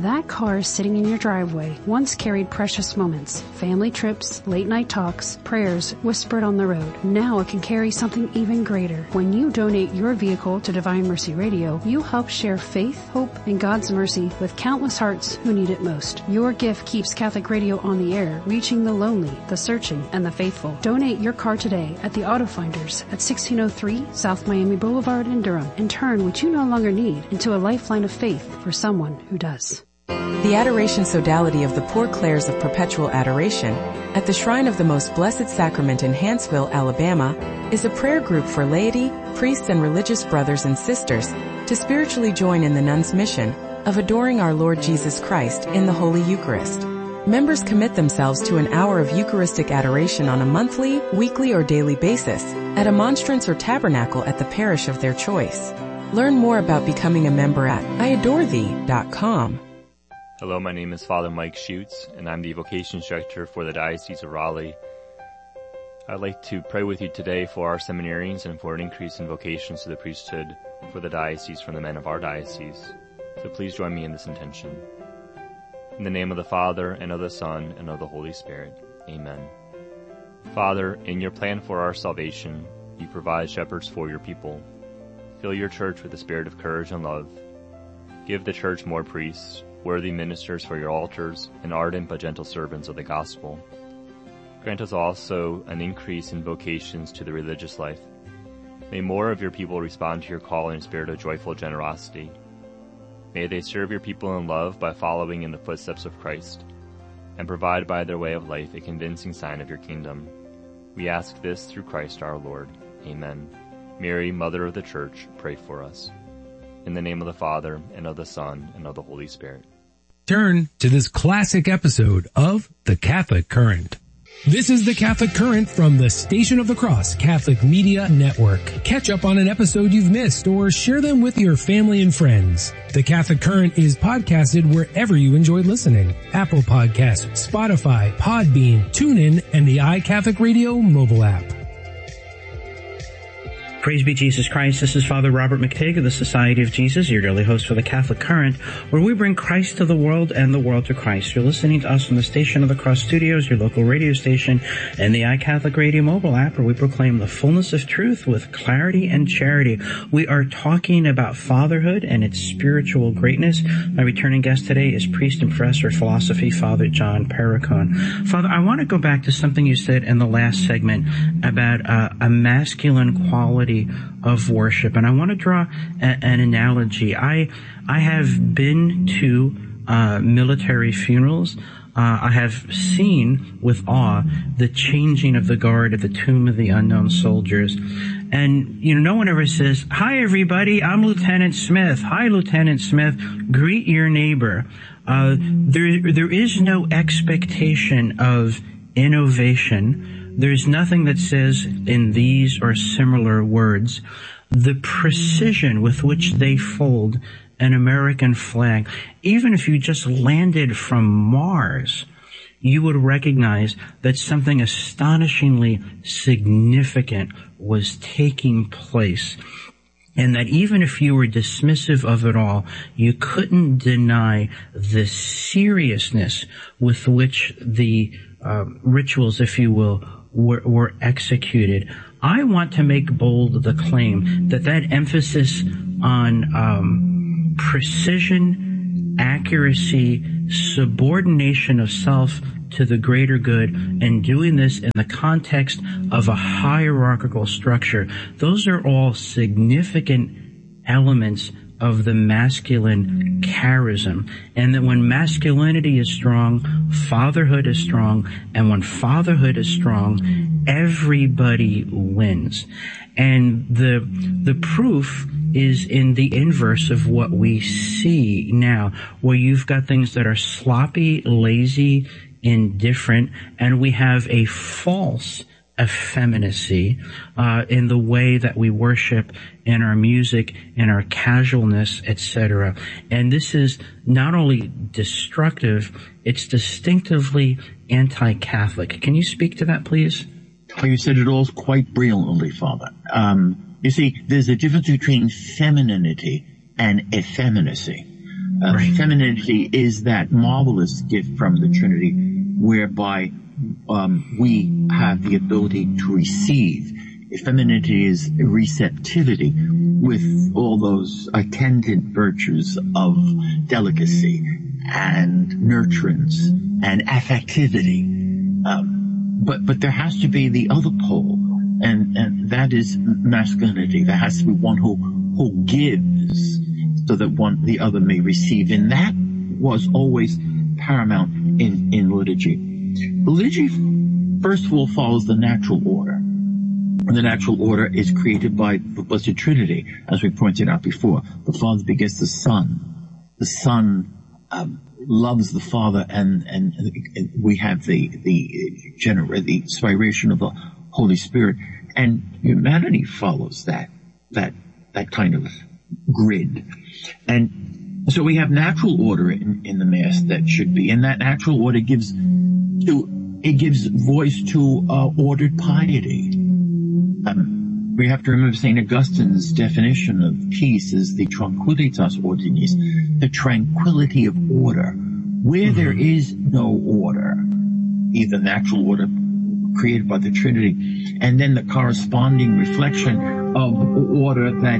That car sitting in your driveway once carried precious moments, family trips, late night talks, prayers whispered on the road. Now it can carry something even greater. When you donate your vehicle to Divine Mercy Radio, you help share faith, hope, and God's mercy with countless hearts who need it most. Your gift keeps Catholic Radio on the air, reaching the lonely, the searching, and the faithful. Donate your car today at the Auto Finders at 1603 South Miami Boulevard in Durham and turn what you no longer need into a lifeline of faith for someone who does. The Adoration Sodality of the Poor Clares of Perpetual Adoration at the Shrine of the Most Blessed Sacrament in Hanceville, Alabama, is a prayer group for laity, priests, and religious brothers and sisters to spiritually join in the nuns' mission of adoring our Lord Jesus Christ in the Holy Eucharist. Members commit themselves to an hour of Eucharistic adoration on a monthly, weekly, or daily basis at a monstrance or tabernacle at the parish of their choice. Learn more about becoming a member at iadorethee.com. Hello, my name is Father Mike Schutz, and I'm the Vocations Director for the Diocese of Raleigh. I'd like to pray with you today for our seminarians and for an increase in vocations to the priesthood for the diocese from the men of our diocese. So please join me in this intention. In the name of the Father, and of the Son, and of the Holy Spirit. Amen. Father, in your plan for our salvation, you provide shepherds for your people. Fill your church with the spirit of courage and love. Give the church more priests, worthy ministers for your altars, and ardent but gentle servants of the gospel. Grant us also an increase in vocations to the religious life. May more of your people respond to your call in a spirit of joyful generosity. May they serve your people in love by following in the footsteps of Christ, and provide by their way of life a convincing sign of your kingdom. We ask this through Christ our Lord. Amen. Mary, Mother of the Church, pray for us. In the name of the Father, and of the Son, and of the Holy Spirit. Turn to this classic episode of The Catholic Current. This is The Catholic Current from the Station of the Cross Catholic Media Network. Catch up on an episode you've missed or share them with your family and friends. The Catholic Current is podcasted wherever you enjoy listening. Apple Podcasts, Spotify, Podbean, TuneIn, and the iCatholic Radio mobile app. Praise be Jesus Christ. This is Father Robert McTigg of the Society of Jesus, your daily host for the Catholic Current, where we bring Christ to the world and the world to Christ. You're listening to us from the Station of the Cross Studios, your local radio station, and the iCatholic Radio mobile app, where we proclaim the fullness of truth with clarity and charity. We are talking about fatherhood and its spiritual greatness. My returning guest today is priest and professor of philosophy, Father John Perricone. Father, I want to go back to something you said in the last segment about a masculine quality of worship, and I want to draw an analogy. I have been to military funerals. I have seen with awe the changing of the guard at the tomb of the unknown soldiers. And, no one ever says, "Hi, everybody, I'm Lieutenant Smith. Hi, Lieutenant Smith. Greet your neighbor." There is no expectation of innovation. There's nothing that says in these or similar words the precision with which they fold an American flag. Even if you just landed from Mars, you would recognize that something astonishingly significant was taking place. And that even if you were dismissive of it all, you couldn't deny the seriousness with which the rituals, if you will, were executed. I want to make bold the claim that emphasis on precision, accuracy, subordination of self to the greater good, and doing this in the context of a hierarchical structure, those are all significant elements of the masculine charism. And that when masculinity is strong, fatherhood is strong, and when fatherhood is strong, everybody wins. And the proof is in the inverse of what we see now, where you've got things that are sloppy, lazy, indifferent, and we have a false effeminacy in the way that we worship, in our music, in our casualness, etc. And this is not only destructive, it's distinctively anti-Catholic. Can you speak to that, please? Well, you said it all quite brilliantly, Father. You see, there's a difference between femininity and effeminacy. Right. Femininity is that marvelous gift from the Trinity whereby we have the ability to receive. Femininity is receptivity with all those attendant virtues of delicacy and nurturance and affectivity. But there has to be the other pole, and that is masculinity. There has to be one who gives so that the other may receive. And that was always paramount in liturgy. Liturgy, first of all, follows the natural order. And the natural order is created by the Blessed Trinity, as we pointed out before. The Father begets the Son. The Son loves the Father, and we have the inspiration of the Holy Spirit. And humanity follows that kind of grid. And so we have natural order in the Mass that should be, and that natural order gives voice to ordered piety. We have to remember St. Augustine's definition of peace is the tranquillitas ordinis, the tranquility of order. Where there is no order, either natural order created by the Trinity, and then the corresponding reflection of order that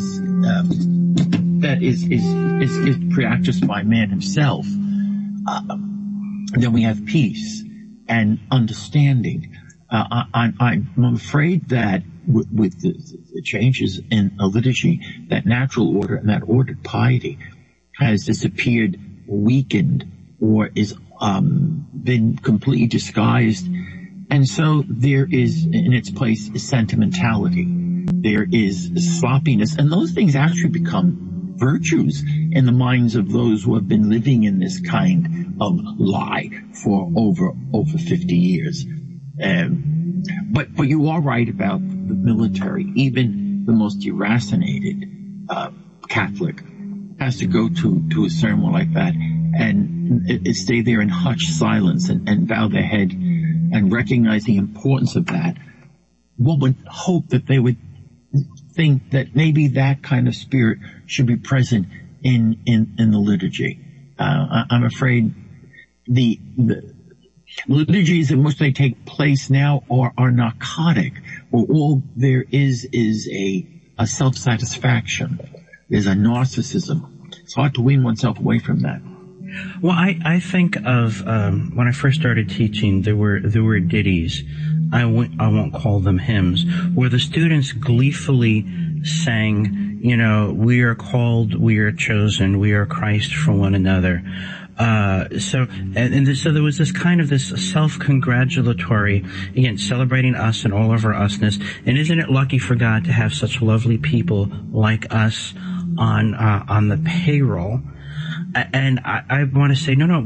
is practiced by man himself, then we have peace and understanding. I'm afraid that with the changes in a liturgy, that natural order and that ordered piety has disappeared, weakened, or is been completely disguised. And so there is, in its place, sentimentality. There is sloppiness. And those things actually become virtues in the minds of those who have been living in this kind of lie for over 50 years. But you are right about the military. Even the most deracinated Catholic has to go to a ceremony like that and stay there in hushed silence and bow their head and recognize the importance of that. One would hope that they would think that maybe that kind of spirit should be present in the liturgy. I'm afraid the liturgies in which they take place now are narcotic, or all there is a self-satisfaction. There's a narcissism. It's hard to wean oneself away from that. Well, I think of when I first started teaching, there were ditties. I won't call them hymns, where the students gleefully sang, we are called, we are chosen, we are Christ for one another. So there was this kind of this self-congratulatory, again, celebrating us and all of our usness. And isn't it lucky for God to have such lovely people like us on the payroll? And I want to say, no,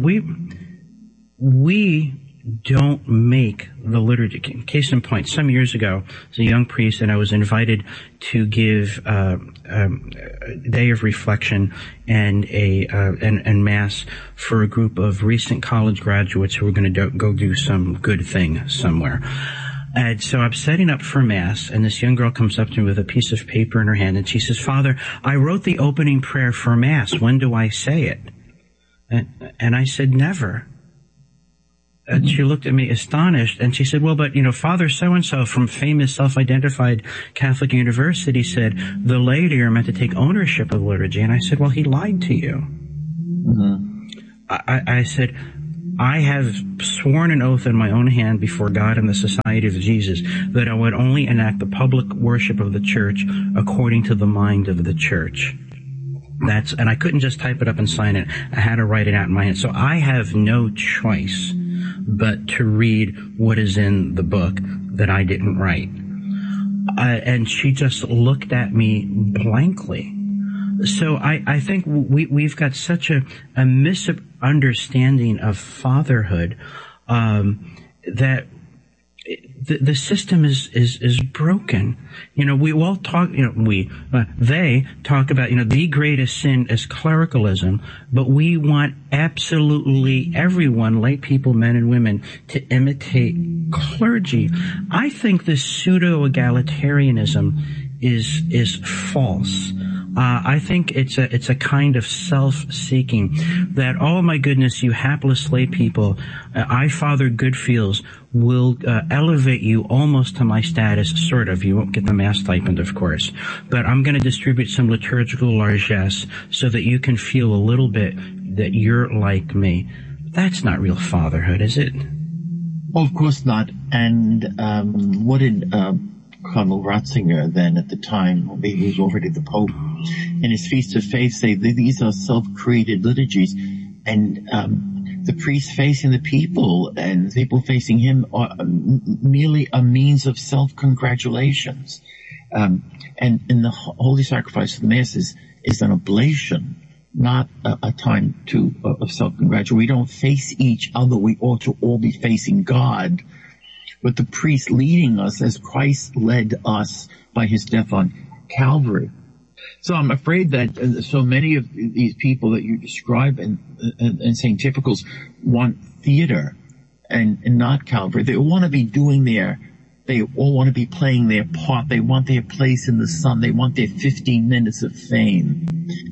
we don't make the liturgy. Case in point, some years ago, as a young priest, and I was invited to give a day of reflection and and mass for a group of recent college graduates who were going to go do some good thing somewhere. And so I'm setting up for mass, and this young girl comes up to me with a piece of paper in her hand, and she says, "Father, I wrote the opening prayer for mass. When do I say it?" And I said, "Never." And she looked at me astonished, and she said, "Well, but, Father so-and-so from famous self-identified Catholic university said the laity are meant to take ownership of liturgy." And I said, "Well, he lied to you." Mm-hmm. I said, "I have sworn an oath in my own hand before God and the Society of Jesus that I would only enact the public worship of the church according to the mind of the church." And I couldn't just type it up and sign it. I had to write it out in my hand. So I have no choice but to read what is in the book that I didn't write. And she just looked at me blankly. So I think we've got such a misunderstanding of fatherhood, that the system is broken. We all talk, they talk about, the greatest sin is clericalism, but we want absolutely everyone, lay people, men and women, to imitate clergy. I think this pseudo-egalitarianism is false. I think it's a kind of self-seeking that, oh my goodness, you hapless lay people, I, Father Goodfields, will elevate you almost to my status, sort of. You won't get the mass stipend, of course, but I'm going to distribute some liturgical largesse so that you can feel a little bit that you're like me. That's not real fatherhood, is it? Well, of course not. And what did Cardinal Ratzinger, then at the time, he was already the Pope, in his Feast of Faith say these are self-created liturgies, and the priest facing the people and the people facing him are merely a means of self-congratulations. And in the Holy Sacrifice of the Mass is an oblation, not a time of self-congratulation. We don't face each other. We ought to all be facing God, with the priest leading us as Christ led us by his death on Calvary. So I'm afraid that so many of these people that you describe in St. Typicals want theater and not Calvary. They want to be they all want to be playing their part. They want their place in the sun. They want their 15 minutes of fame.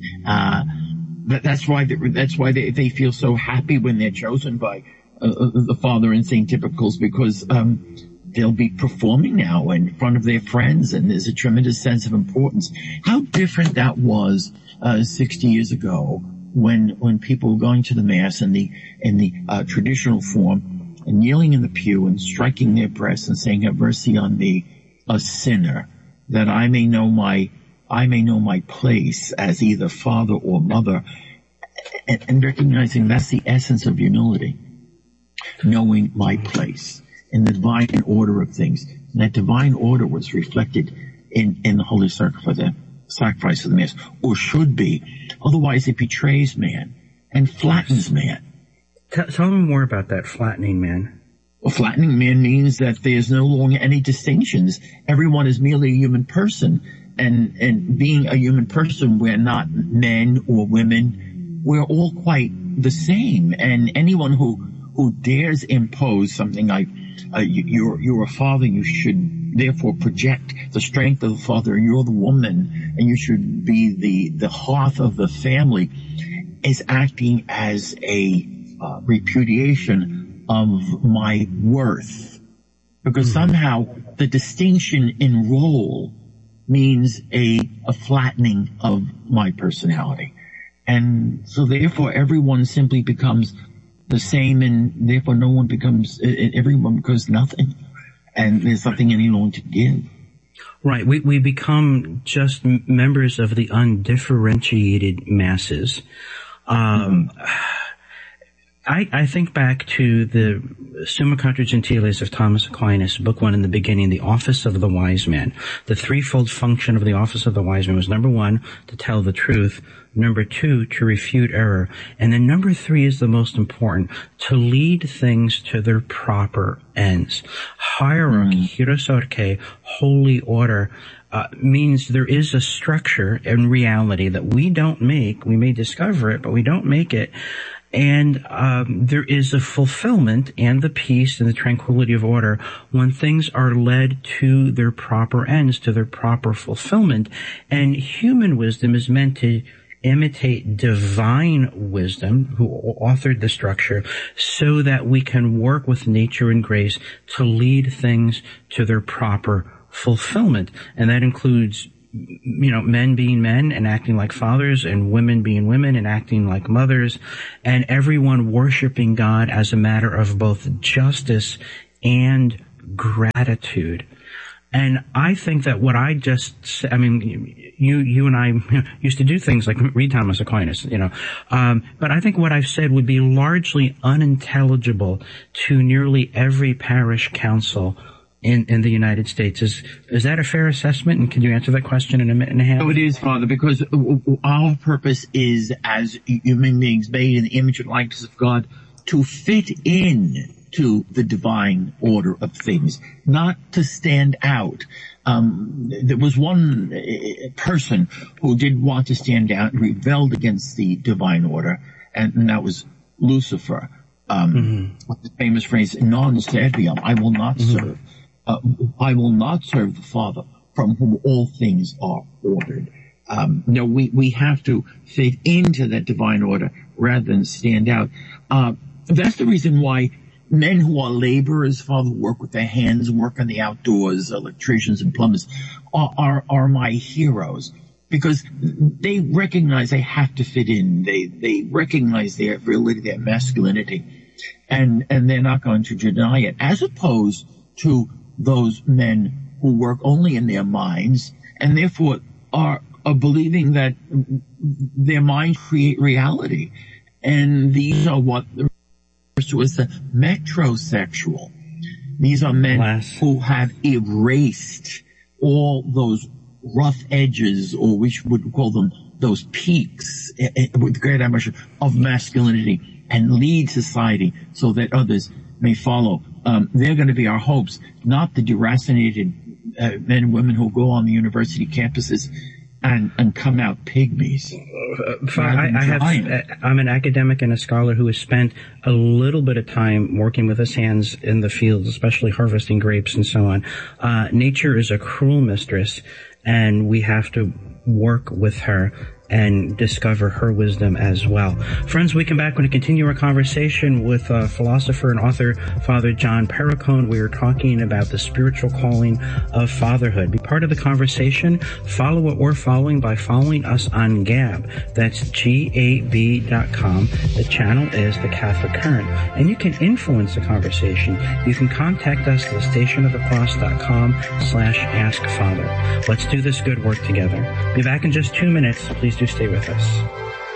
That's why they feel so happy when they're chosen by the Father in St. Typicals, because they'll be performing now in front of their friends, and there's a tremendous sense of importance. How different that was 60 years ago when people were going to the Mass in the traditional form and kneeling in the pew and striking their breasts and saying, "Have mercy on me, a sinner, that I may know my place as either father or mother," and recognizing that's the essence of humility. Knowing my place in the divine order of things. And that divine order was reflected in the Holy Sacrifice of the Mass, or should be. Otherwise it betrays man and flattens man. Tell me more about that flattening man. Well, flattening man means that there's no longer any distinctions. Everyone is merely a human person. And being a human person, we're not men or women. We're all quite the same. And anyone who dares impose something like, you're a father, you should therefore project the strength of the father, and you're the woman, and you should be the hearth of the family, is acting as a repudiation of my worth. Because somehow the distinction in role means a flattening of my personality. And so therefore everyone simply becomes the same, and therefore everyone becomes nothing, and there's nothing any longer to give. Right. We become just members of the undifferentiated masses. I think back to the Summa Contra Gentiles of Thomas Aquinas, book 1 in the beginning, the office of the wise man. The threefold function of the office of the wise man was, number 1, to tell the truth, number 2, to refute error, and then number 3 is the most important, to lead things to their proper ends. Hierarchy, hierosorche, holy order, means there is a structure in reality that we don't make. We may discover it, but we don't make it. And there is a fulfillment and the peace and the tranquility of order when things are led to their proper ends, to their proper fulfillment. And human wisdom is meant to imitate divine wisdom, who authored the structure, so that we can work with nature and grace to lead things to their proper fulfillment. And that includes, men being men and acting like fathers, and women being women and acting like mothers, and everyone worshiping God as a matter of both justice and gratitude. And I think that what I just said, you and I used to do things like read Thomas Aquinas, but I think what I've said would be largely unintelligible to nearly every parish council in the United States. Is that a fair assessment? And can you answer that question in a minute and a half? No, it is, Father, because our purpose is, as human beings made in the image and likeness of God, to fit in to the divine order of things, not to stand out. There was one person who did want to stand out and rebelled against the divine order, and that was Lucifer. With the famous phrase, non serviam, I will not serve. I will not serve the Father from whom all things are ordered. We have to fit into that divine order rather than stand out. That's the reason why men who are laborers, Father, who work with their hands, work on the outdoors, electricians and plumbers, are my heroes, because they recognize they have to fit in. They recognize their virility, their masculinity, and they're not going to deny it, as opposed to those men who work only in their minds and therefore are believing that their minds create reality. And these are what refers to as the metrosexual. These are men who have erased all those rough edges, or we would call them those peaks, with great admiration, of masculinity, and lead society so that others may follow. They're going to be our hopes, not the deracinated men and women who go on the university campuses and come out pygmies. I'm an academic and a scholar who has spent a little bit of time working with his hands in the fields, especially harvesting grapes and so on. Nature is a cruel mistress, and we have to work with her and discover her wisdom as well. Friends, we come back when we continue our conversation with philosopher and author Father John Perricone. We are talking about the spiritual calling of fatherhood. Be part of the conversation. Follow what we're following by following us on Gab. That's GAB.com. The channel is The Catholic Current. And you can influence the conversation. You can contact us at thestationofthecross.com/askfather. Let's do this good work together. Be back in just 2 minutes. Please do stay with us.